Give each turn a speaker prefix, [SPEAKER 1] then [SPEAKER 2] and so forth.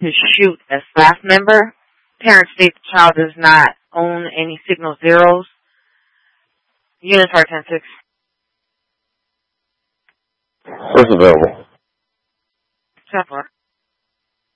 [SPEAKER 1] to shoot a staff member. Parents state the child does not own any signal zeros. Unitar 10-6.
[SPEAKER 2] What's available?
[SPEAKER 1] 10-4.